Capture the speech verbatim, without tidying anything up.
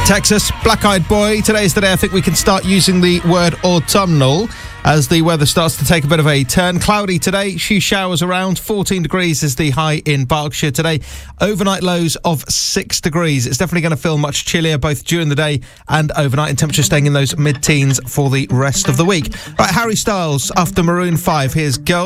Texas, Black-Eyed Boy. Today's the day I think we can start using the word autumnal as the weather starts to take a bit of a turn. Cloudy today, few showers around. fourteen degrees is the high in Berkshire today. Overnight lows of six degrees. It's definitely going to feel much chillier both during the day and overnight, and temperatures staying in those mid-teens for the rest of the week. Right, Harry Styles after Maroon five. Here's Girl.